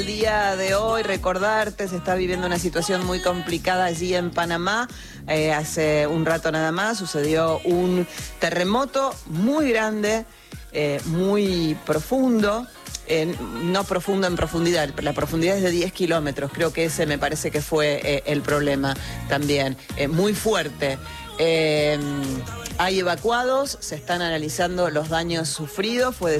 El día de hoy, recordarte, se está viviendo una situación muy complicada allí en Panamá. Hace un rato nada más sucedió un terremoto muy grande, muy profundo. No profundo en profundidad, la profundidad es de 10 kilómetros, creo que ese me parece que fue el problema también, muy fuerte. Hay evacuados, se están analizando los daños sufridos, fue de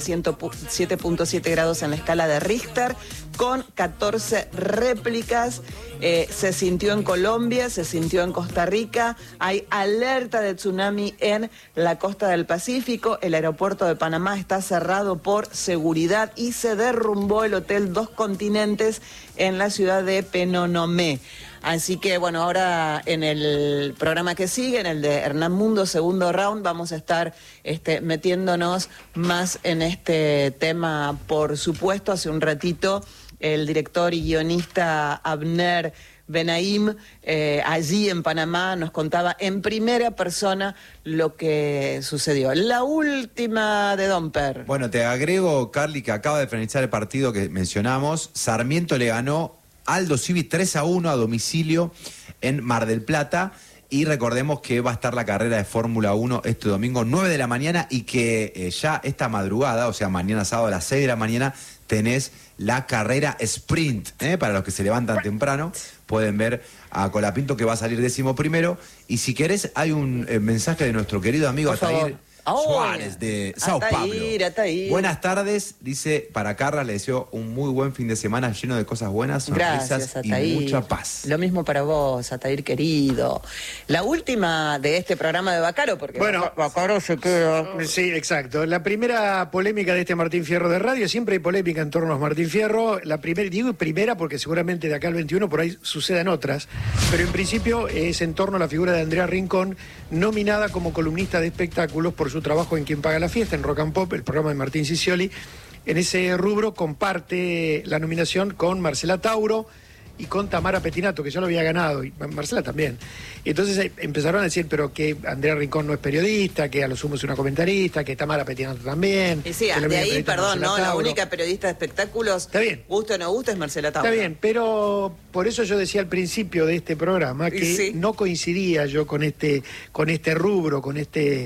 7.7 grados en la escala de Richter, con 14 réplicas, se sintió en Colombia, se sintió en Costa Rica, hay alerta de tsunami en la costa del Pacífico, el aeropuerto de Panamá está cerrado por seguridad y se derrumbó el Hotel Dos Continentes en la ciudad de Penonomé. Así que, bueno, ahora en el programa que sigue, en el de Hernán Mundo, segundo round, vamos a estar metiéndonos más en este tema, por supuesto. Hace un ratito el director y guionista Abner Benaim, allí en Panamá, nos contaba en primera persona lo que sucedió. La última de Don Per. Bueno, te agrego, Carly, que acaba de finalizar el partido que mencionamos. Sarmiento le ganó Aldo Civi 3-1 a domicilio en Mar del Plata. Y recordemos que va a estar la carrera de Fórmula 1 este domingo, 9 de la mañana, y que ya esta madrugada, o sea, mañana sábado a las 6 de la mañana, tenés la carrera sprint. Para los que se levantan temprano, pueden ver a Colapinto, que va a salir 11º. Y si querés, hay un mensaje de nuestro querido amigo Atair Suárez de Sao Paulo. Atair. Buenas tardes, dice para Carla, le deseo un muy buen fin de semana lleno de cosas buenas, sonrisas. Gracias, y mucha paz. Lo mismo para vos, Atair querido. La última de este programa de Bacaro, porque bueno, Bacaro se queda. Sí, exacto. La primera polémica de este Martín Fierro de radio, siempre hay polémica en torno a Martín Fierro. La primera porque seguramente de acá al 21 por ahí sucedan otras, pero en principio es en torno a la figura de Andrea Rincón, nominada como columnista de espectáculos por su trabajo en Quien Paga la Fiesta, en Rock and Pop, el programa de Martín Sicioli. En ese rubro comparte la nominación con Marcela Tauro y con Tamara Pettinato, que ya lo había ganado, y Marcela también. Entonces empezaron a decir, pero que Andrea Rincón no es periodista, que a lo sumo es una comentarista, que Tamara Pettinato también. Y sí, de ahí, perdón, ¿no? La única periodista de espectáculos, está bien, guste o no guste, es Marcela Tauro. Está bien, pero por eso yo decía al principio de este programa que sí, no coincidía yo con este rubro, con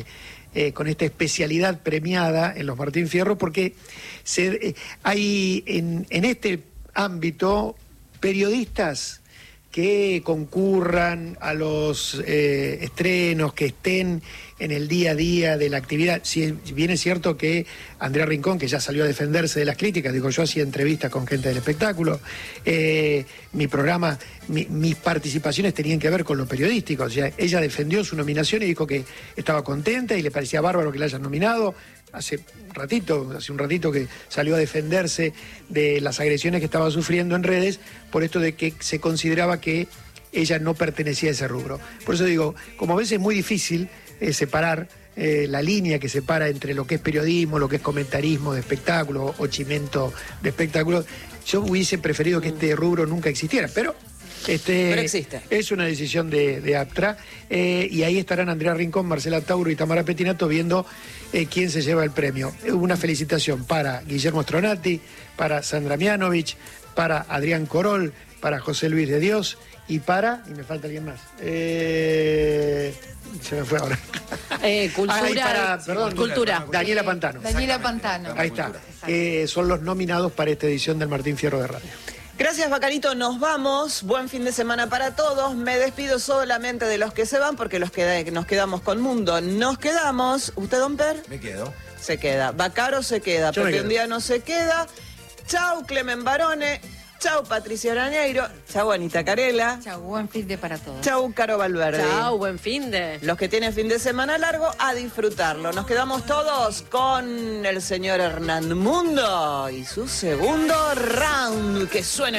esta especialidad premiada en los Martín Fierro, porque hay en este ámbito periodistas que concurran a los estrenos, que estén en el día a día de la actividad. Si bien es cierto que Andrea Rincón, que ya salió a defenderse de las críticas, digo, yo hacía entrevistas con gente del espectáculo, mi programa, mis participaciones tenían que ver con lo periodístico, o sea, ella defendió su nominación y dijo que estaba contenta y le parecía bárbaro que la hayan nominado. Hace un ratito que salió a defenderse de las agresiones que estaba sufriendo en redes por esto de que se consideraba que ella no pertenecía a ese rubro. Por eso digo, como a veces es muy difícil separar la línea que separa entre lo que es periodismo, lo que es comentarismo de espectáculo o chimento de espectáculo, yo hubiese preferido que este rubro nunca existiera, pero existe. Es una decisión de APTRA, y ahí estarán Andrea Rincón, Marcela Tauro y Tamara Pettinato viendo quién se lleva el premio. Una felicitación para Guillermo Stronati, para Sandra Mianovich, para Adrián Corol, para José Luis de Dios y me falta alguien más. Se me fue ahora. Cultura. Daniela Pantano. Daniela Pantano. Ahí está. Son los nominados para esta edición del Martín Fierro de Radio. Gracias, Bacarito, nos vamos. Buen fin de semana para todos. Me despido solamente de los que se van, porque nos quedamos con Mundo. Nos quedamos. ¿Usted, Don Per? Me quedo. Se queda. Bacaro se queda. Pepe un día no se queda. Chau, Clemen Barone. Chau, Patricia Arañeiro. Chau, Anita Carela. Chau, buen fin de para todos. Chau, Caro Valverde. Chau, buen fin de. Los que tienen fin de semana largo, a disfrutarlo. Nos quedamos todos con el señor Hernán Mundo y su segundo round. Que suene.